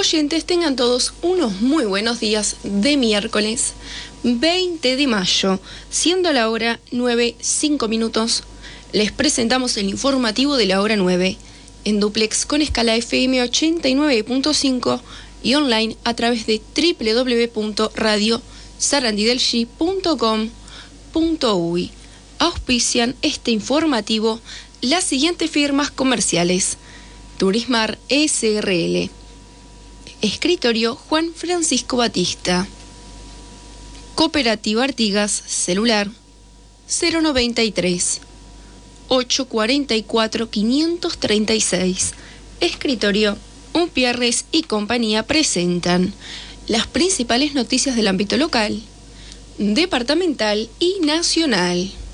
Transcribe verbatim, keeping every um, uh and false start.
oyentes, tengan todos unos muy buenos días de miércoles veinte de mayo, siendo la hora nueve, cinco minutos. Les presentamos el informativo de la hora nueve, en duplex con escala F M ochenta y nueve punto cinco y online a través de doble u doble u doble u punto radio sarandidelgi punto com punto uy. Auspician este informativo las siguientes firmas comerciales: Turismar S R L, Escritorio Juan Francisco Batista, Cooperativa Artigas, celular cero noventa y tres, ochocientos cuarenta y cuatro, quinientos treinta y seis. Escritorio Umpierres y compañía presentan las principales noticias del ámbito local, departamental y nacional.